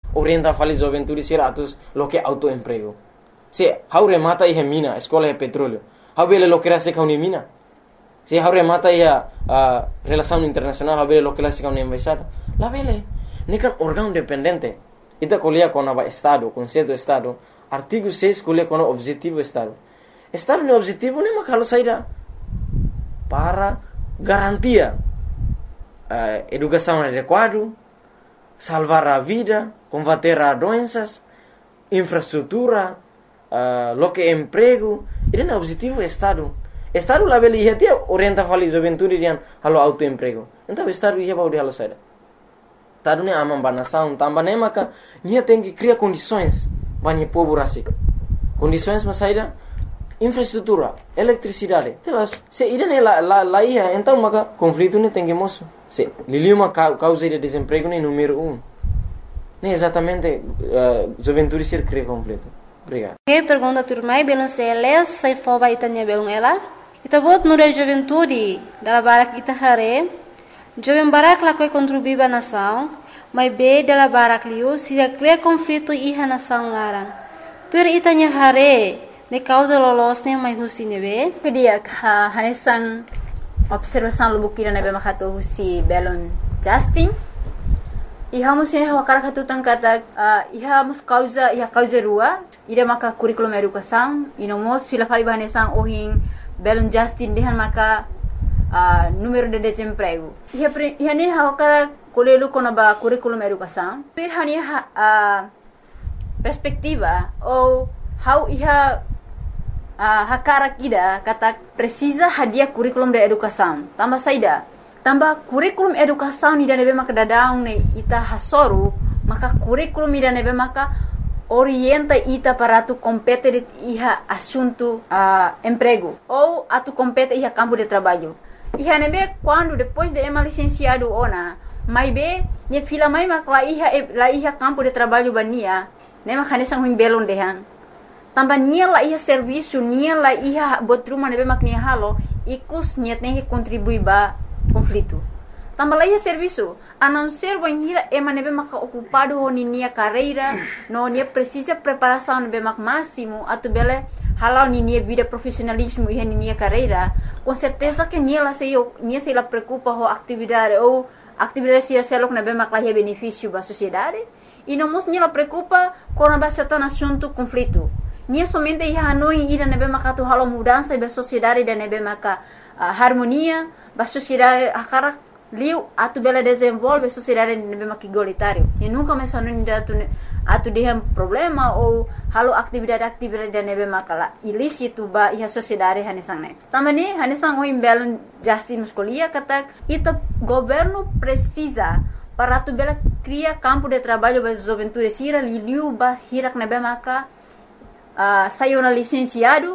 orienta fali juventude siratus lo que autoemprego. Se haure mata iha mina, escola é petróleo. Habele lo que rase kauni mina. Se haure mata iha relação internacional, habele lo que rase kauni embaixada. La vele, nekan órgão dependente. Ita kuliah com o Estado, conceito do Estado. Artigo 6 kuliah com o objetivo do Estado. Estado no objetivo nem makalo saída para garantia educação adequada, salvar a vida, combater as doenças, infraestrutura, lo que é emprego. Esse é o objetivo do Estado. Estado lá vele ia ter orienta fali juventude dian halo autoemprego. Então o Estado ia baudi halo saída. Estado nem amam banação, também nem maka ia tem que criar condições para povo rasik. Condições para saída infraestrutura, eletricidade. Telas, se irene lá ia, então maka conflito nem tem que moço. Se lili uma causa de desemprego nem número 1. Nem exatamente juventude ser cria conflito. Obrigado. Que pergunta turmai belum seles sai foba itanya belum ela. Ita bot nure juventude dala barak ita hare. Jovem barak la koi contribuir ba nação, mas be dala barak liu se cria conflito iha nação larang. Tur itanya hare ne causa lolos ne mai husi nebe. Kedia hanesan observação lubukira nebe makato husi belon Justin. Iha musine hawakara katutang kata iha mus causa rua ida maka curriculum educação inomos fila fali bahanesan ohin belon Justin dehan maka número de desemprego. Iha ne hawakara kolelu kono ba curriculum educação. Tur hania perspectiva ou how iha hakara kida kata precisa hadiah curriculum de educação. Tambah saida. Tambah curriculum educação ida nebe maka dadaung ne ita hasoru, maka curriculum ida nebe maka orienta ita para tu compete iha assunto emprego ou atu compete iha campo de trabalho. Iha nebe quando depois de ema licenciado ona, mai be ne fila mai maka la iha campo de trabalho bania, ne maka nesang huing belon dehan. Tambah nia la iha serviço, nia la iha botruma nebe mak nia halo, ikus niat ne contribui ba conflito. Tambah la iha serviço, a não ser banhira ema nebe mak ocupado ho ni nia carreira, no nia precisa preparação nebe mak máximo, atu bele halau ni nia vida profissionalismo iha ni nia carreira, com certeza que nia se la preocupa ho atividade ou atividade se selok nebe mak la iha benefício ba sociedade, e não mos nia la preocupa com a certain assunto conflito. Nia somente iha hanoi ida nebe maka tu halo mudança ba sociedade da nebe maka harmonia ba sociedade akara liu atu bela desenvolve sociedade nebe maka igualitário. E nunca mais hanoi atu dehem problema ou halo atividade da nebe maka la ilícito ba iha sociedade hanesang ne. Tamani hanesang o imbelon Justin Muscolia kata ita governo precisa para tu bela cria campo de trabalho ba juventude sira liu ba hirak nebe maka saiu na licenciada,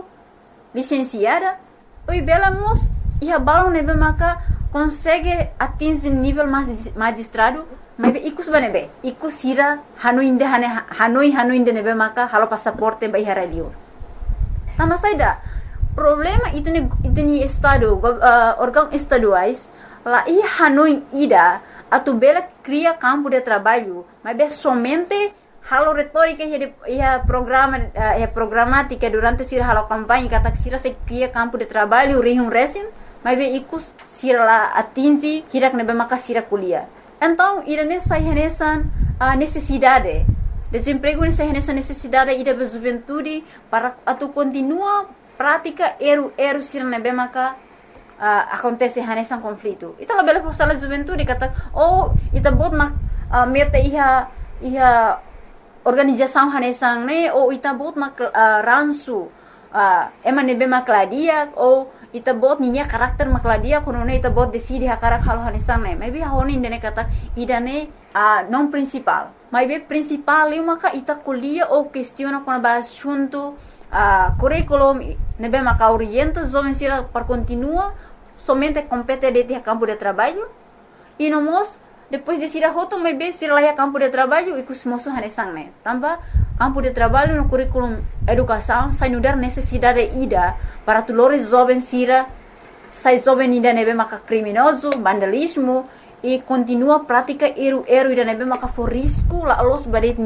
oi bela mos iha balão nebe maka consegue atingir nível magistrado, mas ikus ba nebe, ikus hira hanoi inde nebe maka halo passaporte ba iha radio. Tambah saida problema itni estado órgão estaduais la iha hanoi ida atu bela cria campo de trabalho, mas be somente halo retórica ia programática durante sira halo campanha kata sira se cria campo de trabalho rihum resim mas be ikus sira la atingi hirak nebe maka sira kuliah. Então irane sai hanesan necessidade desemprego nessa necessidade ida ba juventude para atu continua prática eru sira nebe maka acontece hanesan conflito. Ita la bela forsala juventude kata ita bot mak meta iha organização hanesang ne ou ita bot mak ransu ema nebe makladia ou ita bot ninya karakter makladia kono ne ita bot decide hakarak halo hanesang ne maybe honi ne kata idane non principal maybe principal eu maka ita kuliah ou questiona kono ba assunto curriculum nebe maka orienta jovem sira para continua somente compete de campo de trabalho e nomos depois de sira hoto mai be sira lá campo de trabalho e kus moço hanesang ne tambah campo de trabalho no curriculum educação sai nudar necessidade ida para tulores jovem sira sai jovem ida nebe maka criminoso vandalismo e continua prática eru ida nebe maka for risco la los badet